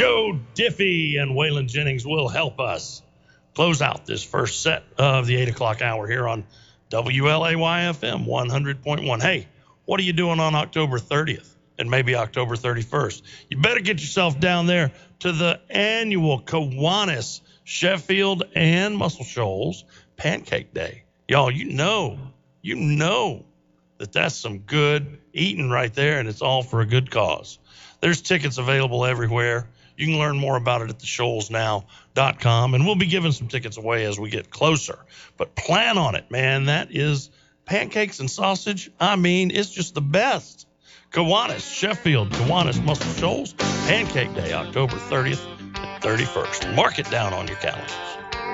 Joe Diffie and Waylon Jennings will help us close out this first set of the 8 o'clock hour here on WLAY-FM 100.1. Hey, what are you doing on October 30th and maybe October 31st? You better get yourself down there to the annual Kiwanis, Sheffield, and Muscle Shoals Pancake Day. Y'all, you know that that's some good eating right there, and it's all for a good cause. There's tickets available everywhere. You can learn more about it at theshoalsnow.com, and we'll be giving some tickets away as we get closer. But plan on it, man. That is pancakes and sausage. I mean, it's just the best. Kiwanis, Sheffield, Kiwanis, Muscle Shoals, Pancake Day, October 30th and 31st. Mark it down on your calendars.